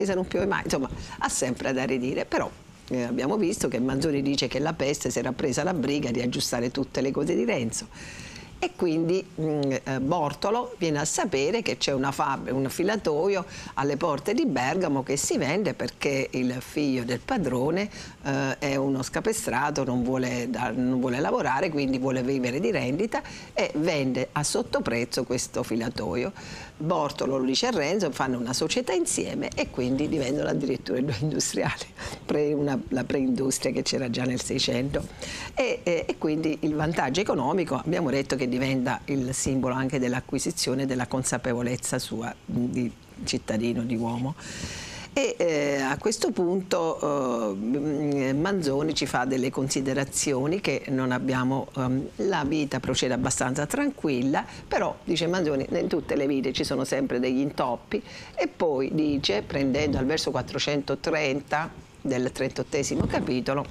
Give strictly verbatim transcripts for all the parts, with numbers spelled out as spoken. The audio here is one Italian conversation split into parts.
se non piove mai, insomma, ha sempre da ridire, però eh, abbiamo visto che Manzoni dice che la peste si era presa la briga di aggiustare tutte le cose di Renzo. E quindi mh, eh, Bortolo viene a sapere che c'è una fabbrica, un filatoio alle porte di Bergamo che si vende perché il figlio del padrone eh, è uno scapestrato, non vuole, dar, non vuole lavorare, quindi vuole vivere di rendita e vende a sottoprezzo questo filatoio. Bortolo lo dice a Renzo, fanno una società insieme e quindi diventano addirittura due industriali, pre una, la preindustria che c'era già nel Seicento. E, e, e quindi il vantaggio economico, abbiamo detto che diventa il simbolo anche dell'acquisizione della consapevolezza sua di cittadino, di uomo. E eh, a questo punto eh, Manzoni ci fa delle considerazioni che non abbiamo, um, la vita procede abbastanza tranquilla, però dice Manzoni in tutte le vite ci sono sempre degli intoppi, e poi dice, prendendo al verso quattrocentotrenta del trentottesimo capitolo,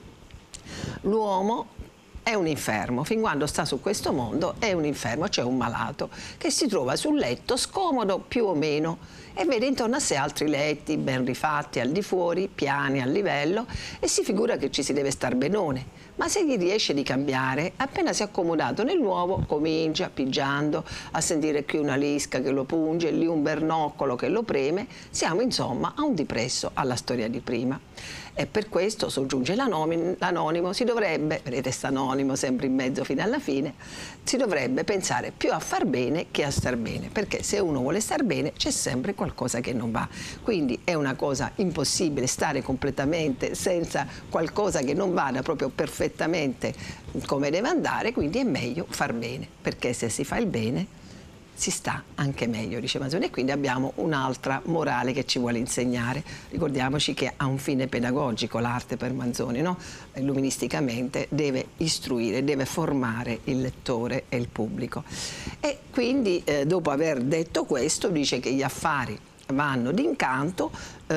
l'uomo è un infermo, fin quando sta su questo mondo è un infermo, cioè un malato che si trova sul letto scomodo più o meno e vede intorno a sé altri letti ben rifatti al di fuori, piani al livello, e si figura che ci si deve star benone. Ma se gli riesce di cambiare, appena si è accomodato nel nuovo, comincia, pigiando, a sentire qui una lisca che lo punge, lì un bernoccolo che lo preme. Siamo insomma a un dipresso alla storia di prima. E per questo, soggiunge l'anonimo, si dovrebbe, vedete sta anonimo sempre in mezzo fino alla fine, si dovrebbe pensare più a far bene che a star bene, perché se uno vuole star bene c'è sempre qualcosa che non va. Quindi è una cosa impossibile stare completamente senza qualcosa che non vada proprio perfettamente come deve andare, quindi è meglio far bene, perché se si fa il bene si sta anche meglio, dice Manzoni. E quindi abbiamo un'altra morale che ci vuole insegnare. Ricordiamoci che ha un fine pedagogico l'arte per Manzoni, no? Illuministicamente deve istruire, deve formare il lettore e il pubblico. E quindi eh, dopo aver detto questo dice che gli affari vanno d'incanto, eh,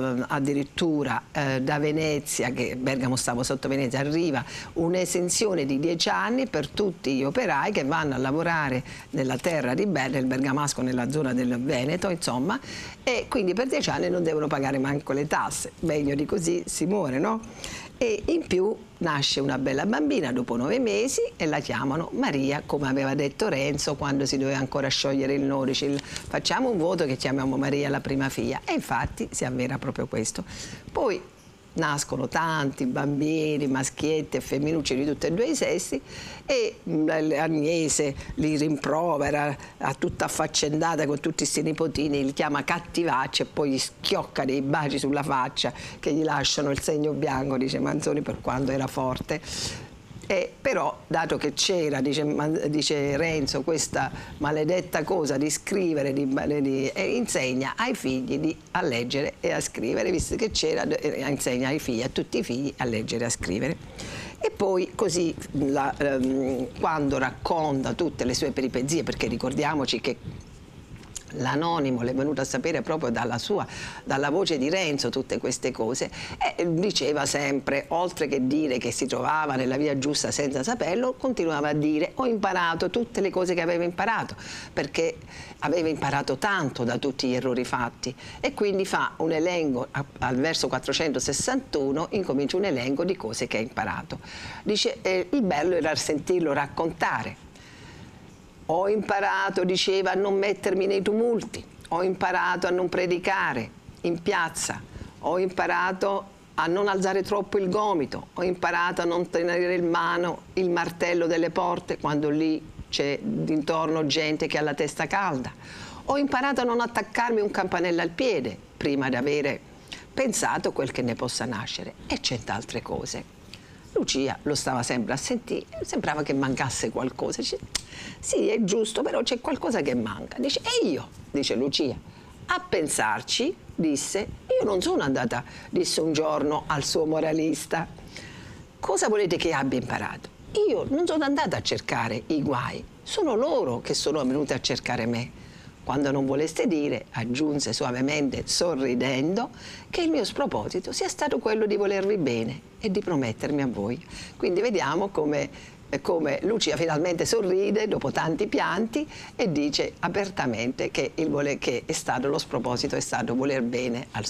addirittura eh, da Venezia, che Bergamo stava sotto Venezia, arriva un'esenzione di dieci anni per tutti gli operai che vanno a lavorare nella terra di Bergamo, nel Bergamasco, nella zona del Veneto, insomma, e quindi per dieci anni non devono pagare manco le tasse. Meglio di così si muore, no? E in più nasce una bella bambina dopo nove mesi e la chiamano Maria, come aveva detto Renzo quando si doveva ancora sciogliere il nodice. Facciamo un voto che chiamiamo Maria la prima figlia, e infatti si avvera proprio questo. Poi nascono tanti bambini, maschietti e femminucci di tutti e due i sessi, e Agnese li rimprovera, a tutta affaccendata con tutti questi nipotini, li chiama cattivacci e poi gli schiocca dei baci sulla faccia che gli lasciano il segno bianco, dice Manzoni, per quando era forte. E però, dato che c'era, dice, dice Renzo, questa maledetta cosa di scrivere, di, di, e insegna ai figli di, a leggere e a scrivere, visto che c'era, insegna ai figli, a tutti i figli, a leggere e a scrivere. E poi così, la, um, quando racconta tutte le sue peripezie, perché ricordiamoci che l'anonimo l'è venuto a sapere proprio dalla sua, dalla voce di Renzo, tutte queste cose, e diceva sempre, oltre che dire che si trovava nella via giusta senza saperlo, continuava a dire: ho imparato tutte le cose che aveva imparato, perché aveva imparato tanto da tutti gli errori fatti. E quindi fa un elenco, al verso quattrocentosessantuno incomincia un elenco di cose che ha imparato. Dice, eh, il bello era sentirlo raccontare. Ho imparato, diceva, a non mettermi nei tumulti, ho imparato a non predicare in piazza, ho imparato a non alzare troppo il gomito, ho imparato a non tenere in mano il martello delle porte quando lì c'è intorno gente che ha la testa calda, ho imparato a non attaccarmi un campanello al piede prima di avere pensato quel che ne possa nascere, e cento altre cose. Lucia lo stava sempre a sentire, sembrava che mancasse qualcosa. Dice, sì, è giusto, però c'è qualcosa che manca. Dice, e io, dice Lucia, a pensarci, disse, io non sono andata, disse un giorno al suo moralista, cosa volete che abbia imparato? Io non sono andata a cercare i guai, sono loro che sono venuti a cercare me. Quando non voleste dire, aggiunse suavemente, sorridendo, che il mio sproposito sia stato quello di volervi bene e di promettermi a voi. Quindi vediamo come, come Lucia finalmente sorride dopo tanti pianti e dice apertamente che, il vole, che è stato, lo sproposito è stato voler bene al